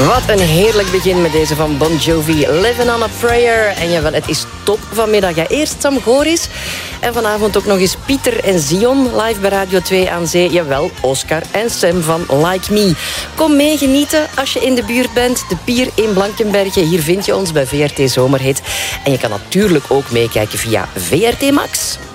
Wat een heerlijk begin met deze van Bon Jovi, Living on a Prayer. En jawel, het is top vanmiddag. Ja, eerst Sam Goris en vanavond ook nog eens Pieter en Zion live bij Radio 2 aan Zee. Jawel, Oscar en Sam van Like Me. Kom mee genieten als je in de buurt bent. De Pier in Blankenberge, hier vind je ons bij VRT Zomerhit. En je kan natuurlijk ook meekijken via VRT Max.